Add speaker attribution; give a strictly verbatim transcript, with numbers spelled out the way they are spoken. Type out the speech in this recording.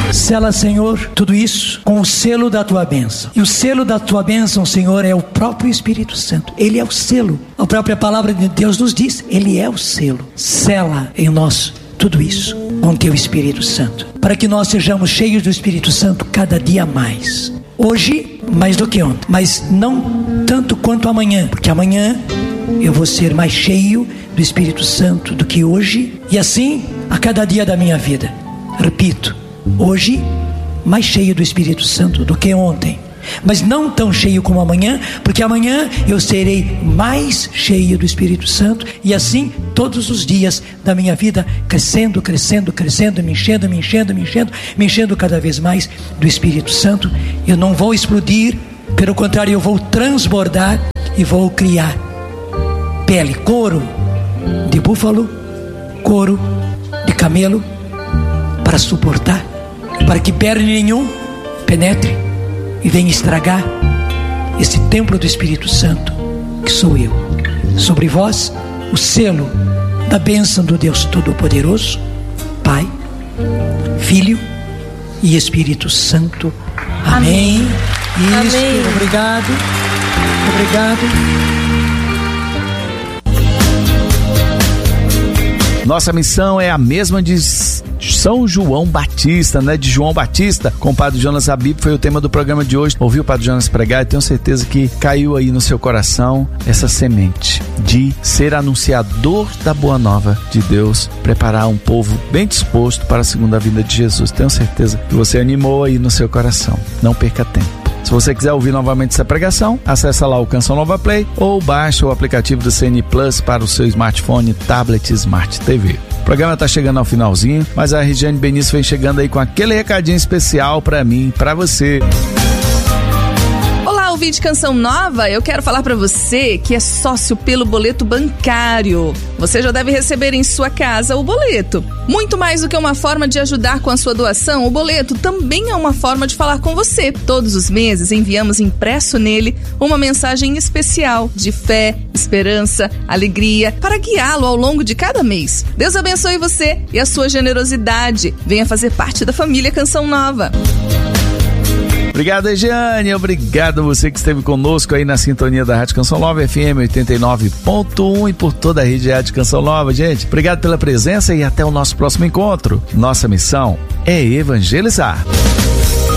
Speaker 1: Sela, Senhor, tudo isso com o selo da tua bênção. E o selo da tua bênção, Senhor, é o próprio Espírito Santo. Ele é o selo. A própria palavra de Deus nos diz, Ele é o selo. Sela em nós tudo isso com teu Espírito Santo, para que nós sejamos cheios do Espírito Santo cada dia mais. Hoje, mais do que ontem, mas não tanto quanto amanhã, porque amanhã eu vou ser mais cheio do Espírito Santo do que hoje, e assim a cada dia da minha vida. Repito, hoje mais cheio do Espírito Santo do que ontem, mas não tão cheio como amanhã, porque amanhã eu serei mais cheio do Espírito Santo, e assim todos os dias da minha vida, crescendo, crescendo, crescendo, me enchendo, me enchendo, me enchendo, me enchendo cada vez mais do Espírito Santo. Eu não vou explodir, pelo contrário, eu vou transbordar e vou criar pele, couro de búfalo, couro de camelo, para suportar, para que perna nenhum penetre e venha estragar esse templo do Espírito Santo que sou eu. Sobre vós o selo da bênção do Deus Todo-Poderoso, Pai, Filho e Espírito Santo. Amém. Amém. Isso. Amém. Obrigado. Obrigado.
Speaker 2: Nossa missão é a mesma de São João Batista, né? De João Batista, com o Padre Jonas Habib, foi o tema do programa de hoje. Ouviu o Padre Jonas pregar e tenho certeza que caiu aí no seu coração essa semente de ser anunciador da boa nova de Deus, preparar um povo bem disposto para a segunda vinda de Jesus. Tenho certeza que você animou aí no seu coração. Não perca tempo. Se você quiser ouvir novamente essa pregação, acessa lá o Canção Nova Play ou baixa o aplicativo do C N Plus para o seu smartphone, tablet, Smart T V. O programa está chegando ao finalzinho, mas a Regiane Benício vem chegando aí com aquele recadinho especial para mim, para você.
Speaker 3: Olá, ouvinte Canção Nova, eu quero falar para você que é sócio pelo boleto bancário. Você já deve receber em sua casa o boleto. Muito mais do que uma forma de ajudar com a sua doação, o boleto também é uma forma de falar com você. Todos os meses enviamos impresso nele uma mensagem especial de fé, esperança, alegria, para guiá-lo ao longo de cada mês. Deus abençoe você e a sua generosidade. Venha fazer parte da família Canção Nova.
Speaker 2: Obrigado, Regiane. Obrigado a você que esteve conosco aí na sintonia da Rádio Canção Nova, F M oitenta e nove ponto um, e por toda a rede Rádio Canção Nova, gente. Obrigado pela presença e até o nosso próximo encontro. Nossa missão é evangelizar.